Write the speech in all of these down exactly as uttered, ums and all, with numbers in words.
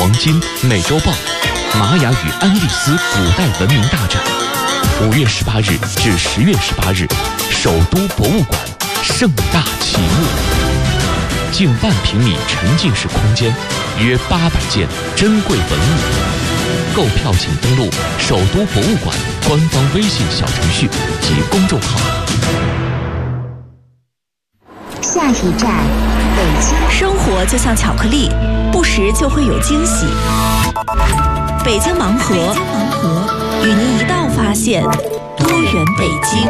黄金、美洲豹、玛雅与安第斯古代文明大展，五月十八日至十月十八日，首都博物馆盛大启幕。近万平米沉浸式空间，约八百件珍贵文物。购票请登录首都博物馆官方微信小程序及公众号。 下一站，北京。 生活就像巧克力，不时就会有惊喜。北京盲盒，盲盒与您一道发现多元北京。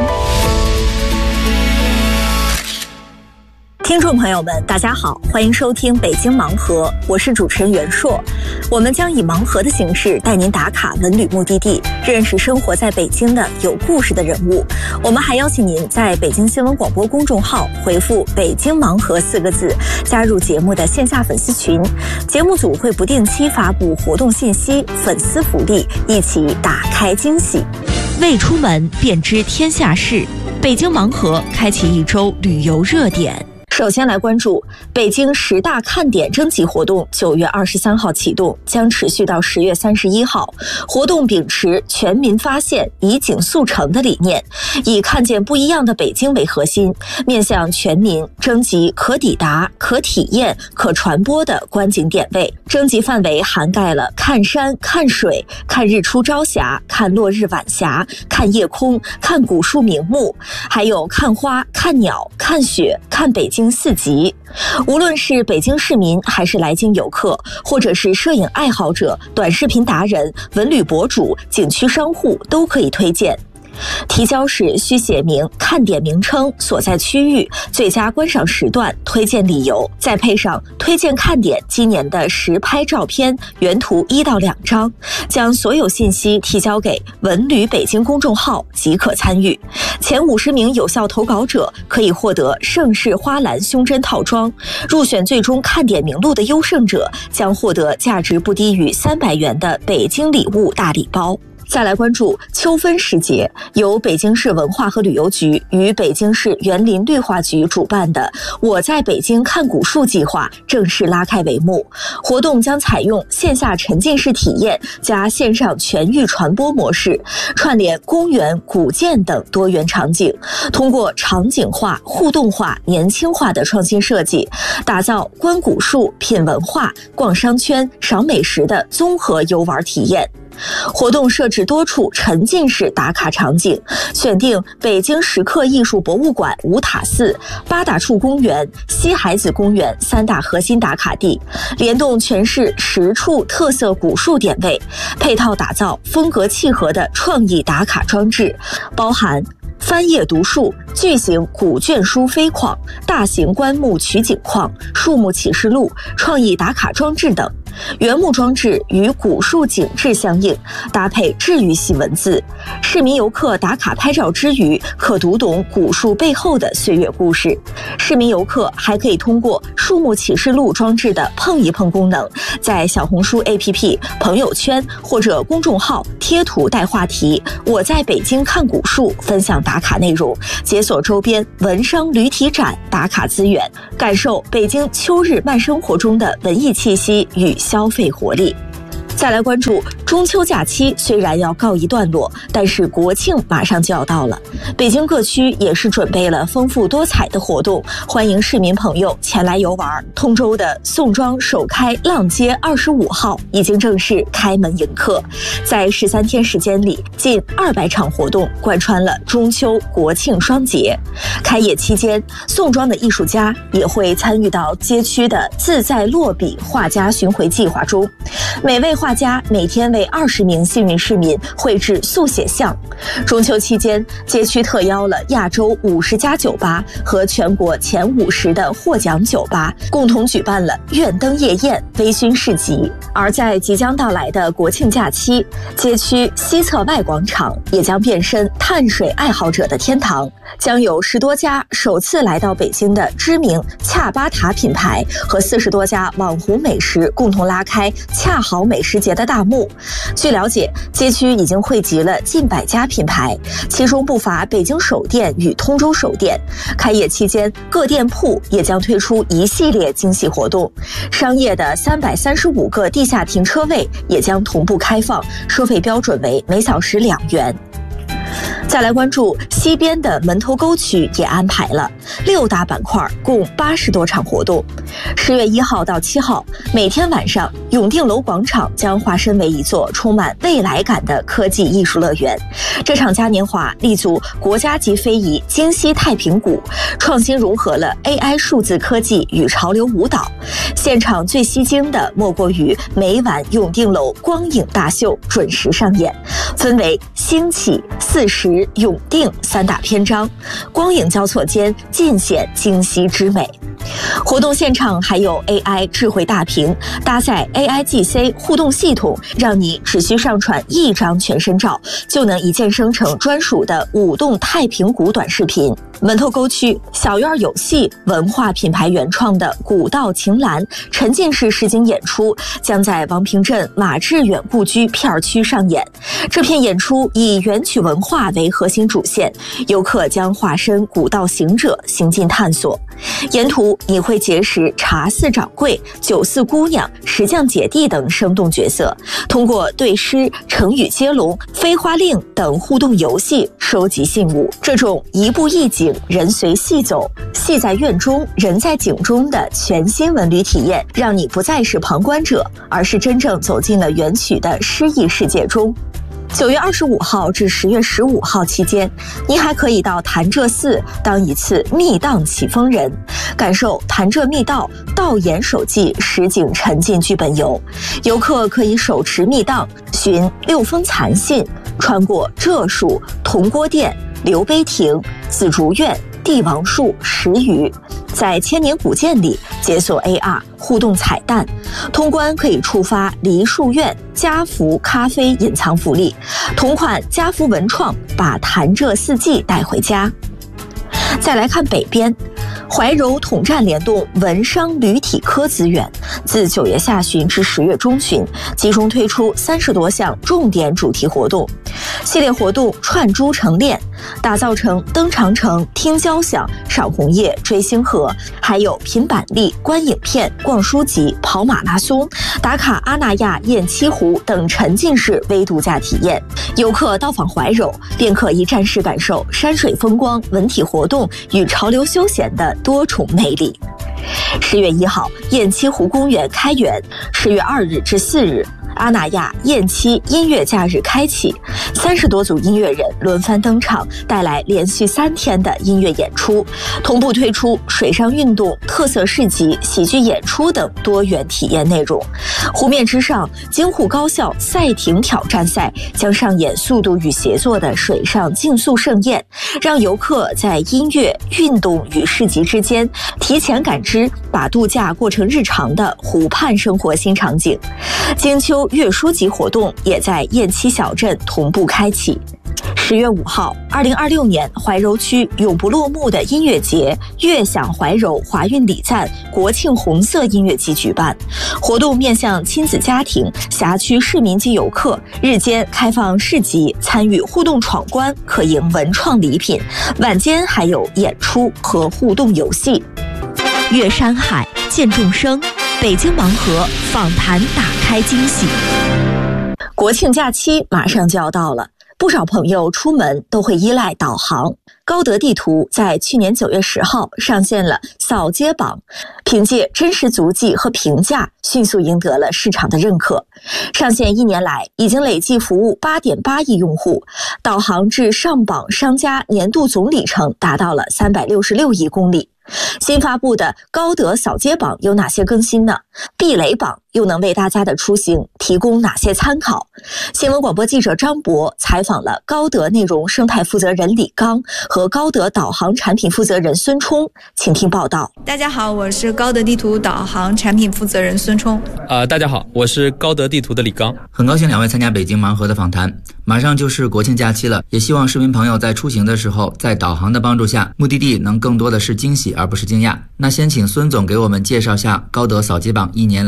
听众朋友们，大家好，欢迎收听北京盲盒，我是主持人袁硕。我们将以盲盒的形式带您打卡文旅目的地，认识生活在北京的有故事的人物。我们还邀请您在北京新闻广播公众号回复北京盲盒四个字，加入节目的线下粉丝群，节目组会不定期发布活动信息、粉丝福利，一起打开惊喜。未出门便知天下事，北京盲盒开启一周旅游热点。首先来关注北京十大看点征集活动，九月二十三号启动，将持续到十月三十一号。活动秉持全民发现、以景速成的理念，以看见不一样的北京为核心，面向全民征集可抵达、可体验、可传播的观景点位。征集范围涵盖了看山、看水、看日出朝霞、看落日晚霞、看夜空、看古树名木，还有看花、看鸟、看雪、看北京四极。无论是北京市民还是来京游客，或者是摄影爱好者、短视频达人、文旅博主、景区商户，都可以推荐。提交时需写明看点名称、所在区域、最佳观赏时段、推荐理由，再配上推荐看点今年的实拍照片，原图一到两张，将所有信息提交给文旅北京公众号即可参与。前五十名有效投稿者可以获得盛世花篮胸针套装，入选最终看点名录的优胜者将获得价值不低于三百元的北京礼物大礼包。再来关注秋分时节，由北京市文化和旅游局与北京市园林绿化局主办的我在北京看古树计划正式拉开帷幕。活动将采用线下沉浸式体验加线上全域传播模式，串联公园、古建等多元场景，通过场景化、互动化、年轻化的创新设计，打造观古树、品文化、逛商圈、赏美食的综合游玩体验。活动设置多处沉浸式打卡场景，选定北京石刻艺术博物馆五塔寺、八大处公园、西海子公园三大核心打卡地，联动全市十处特色古树点位，配套打造风格契合的创意打卡装置，包含翻页读树、巨型古卷书飞框、大型棺木取景框、树木启示录、创意打卡装置等。原木装置与古树景致相应，搭配治愈系文字，市民游客打卡拍照之余，可读懂古树背后的岁月故事。市民游客还可以通过树木启示录装置的碰一碰功能，在小红书 A P P、朋友圈或者公众号贴图带话题“我在北京看古树”，分享打卡内容，解锁周边文商旅体展打卡资源，感受北京秋日慢生活中的文艺气息与消费活力。再来关注中秋假期，虽然要告一段落，但是国庆马上就要到了。北京各区也是准备了丰富多彩的活动，欢迎市民朋友前来游玩。通州的宋庄首开浪街二十五号已经正式开门迎客，在十三天时间里，近二百场活动贯穿了中秋、国庆双节。开业期间，宋庄的艺术家也会参与到街区的自在落笔画家巡回计划中，每位画家每天为二十名幸运市民绘制速写像。中秋期间，街区特邀了亚洲五十家酒吧和全国前五十的获奖酒吧，共同举办了愿灯夜宴、微醺市集。而在即将到来的国庆假期，街区西侧外广场也将变身碳水爱好者的天堂，将有十多家首次来到北京的知名恰巴塔品牌和四十多家网红美食共同拉开恰好美食节的大幕。据了解，街区已经汇集了近百家品牌，其中不乏北京首店与通州首店。开业期间，各店铺也将推出一系列惊喜活动，商业的三百三十五个地下停车位也将同步开放，收费标准为每小时两元。再来关注西边的门头沟区，也安排了六大板块，共八十多场活动。十月一号到七号，每天晚上永定楼广场将化身为一座充满未来感的科技艺术乐园。这场嘉年华立足国家级非遗京西太平鼓，创新融合了 A I 数字科技与潮流舞蹈。现场最吸睛的莫过于每晚永定楼光影大秀准时上演，分为兴起、四时、永定三大篇章，光影交错间尽显京西之美。活动现场还有 A I 智慧大屏，搭载 A I G C 互动系统，让你只需上传一张全身照，就能一键生成专属的舞动太平鼓短视频。门头沟区小院有戏文化品牌原创的古道晴岚沉浸式实景演出将在王平镇马致远故居片区上演。这片演出以元曲文化为核心主线，游客将化身古道行者行进探索。沿途你会结识茶寺掌柜、酒肆姑娘、石匠姐弟等生动角色，通过对诗、成语接龙、飞花令等互动游戏收集信物。这种一步一景，人随戏走，戏在院中，人在景中的全新文旅体验，让你不再是旁观者，而是真正走进了元曲的诗意世界中。九月二十五号至十月十五号期间，您还可以到潭柘寺当一次密档启封人，感受潭柘密道道岩手记实景沉浸剧本游。游客可以手持密档，寻六封残信，穿过柘树、铜锅店、刘碑亭、紫竹院、帝王树、石鱼，在千年古建里解锁 A R 互动彩蛋，通关可以触发梨树院家福咖啡隐藏福利，同款家福文创把潭柘四季带回家。再来看北边，怀柔统战联动文商旅体科资源，自九月下旬至十月中旬，集中推出三十多项重点主题活动。系列活动串珠成链，打造成登长城、听交响、赏红叶、追星河，还有品板栗、观影片、逛书籍、跑马拉松、打卡阿那亚雁栖湖等沉浸式微度假体验。游客到访怀柔，便可一站式感受山水风光、文体活动与潮流休闲的多重魅力。十月一号，雁栖湖公园开园；十月二日至四日，阿那亚雁栖音乐假日开启，三十多组音乐人轮番登场，带来连续三天的音乐演出，同步推出水上运动、特色市集、喜剧演出等多元体验内容。湖面之上，京沪高校赛艇挑战赛将上演速度与协作的水上竞速盛宴，让游客在音乐、运动与市集之间提前感知把度假过成日常的湖畔生活新场景。金秋阅书集活动也在雁栖小镇同步开启。十月五号，二零二六年怀柔区永不落幕的音乐节“悦享怀柔华韵礼赞国庆红色音乐季”举办，活动面向亲子家庭、辖区市民及游客，日间开放市集，参与互动闯关可赢文创礼品，晚间还有演出和互动游戏。阅山海，见众生，北京盲盒访谈打开惊喜。国庆假期马上就要到了，不少朋友出门都会依赖导航。高德地图在去年九月十号上线了扫街榜，凭借真实足迹和评价，迅速赢得了市场的认可。上线一年来，已经累计服务八点八亿用户，导航至上榜商家年度总里程达到了三百六十六亿公里。新发布的高德扫街榜有哪些更新呢？避雷榜又能为大家的出行提供哪些参考？新闻广播记者张博采访了高德内容生态负责人李刚和高德导航产品负责人孙冲，请听报道。 大家好，我是高德地图导航产品负责人孙冲。 呃，大家好，我是高德地图的李刚。 很高兴两位参加北京盲盒的访谈。马上就是国庆假期了，也希望市民朋友在出行的时候，在导航的帮助下，目的地能更多的是惊喜而不是惊讶。那先请孙总给我们介绍下高德扫街榜一年来